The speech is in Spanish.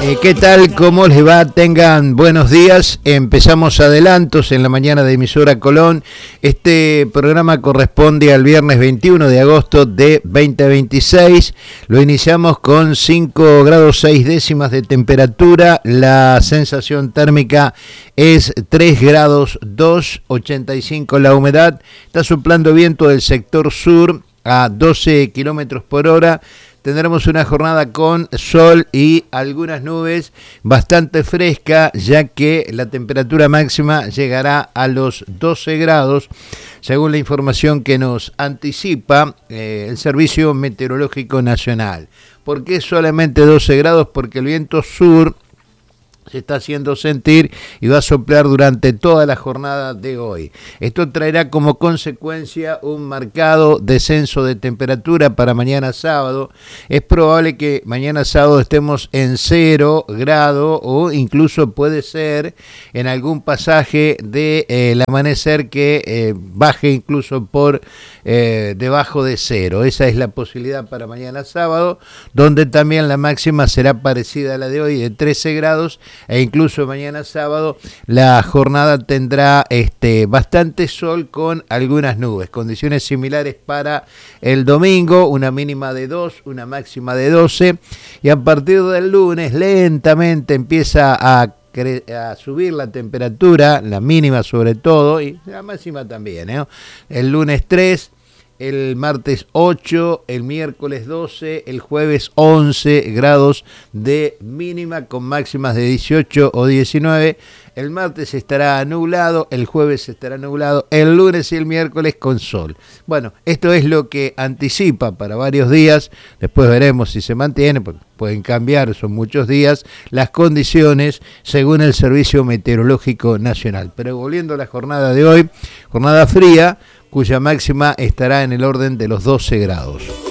¿Qué tal? ¿Cómo les va? Tengan buenos días. Empezamos adelantos en la mañana de Emisora Colón. Este programa corresponde al viernes 21 de agosto de 2026. Lo iniciamos con 5 grados 6 décimas de temperatura. La sensación térmica es 3 grados 2,85 la humedad. Está soplando viento del sector sur a 12 kilómetros por hora. Tendremos una jornada con sol y algunas nubes, bastante fresca, ya que la temperatura máxima llegará a los 12 grados, según la información que nos anticipa el Servicio Meteorológico Nacional. ¿Por qué solamente 12 grados? Porque el viento sur se está haciendo sentir y va a soplar durante toda la jornada de hoy. Esto traerá como consecuencia un marcado descenso de temperatura para mañana sábado. Es probable que mañana sábado estemos en 0 grado o incluso puede ser en algún pasaje del amanecer que baje incluso por debajo de 0. Esa es la posibilidad para mañana sábado, donde también la máxima será parecida a la de hoy, de 13 grados, e incluso mañana sábado la jornada tendrá bastante sol con algunas nubes. Condiciones similares para el domingo, una mínima de 2, una máxima de 12, y a partir del lunes lentamente empieza a subir la temperatura, la mínima sobre todo, y la máxima también, El lunes 3, el martes 8, el miércoles 12, el jueves 11 grados de mínima con máximas de 18 o 19. El martes estará nublado, el jueves estará nublado, el lunes y el miércoles con sol. Bueno, esto es lo que anticipa para varios días. Después veremos si se mantiene, porque pueden cambiar, son muchos días, las condiciones según el Servicio Meteorológico Nacional. Pero volviendo a la jornada de hoy, jornada fría, cuya máxima estará en el orden de los 12 grados.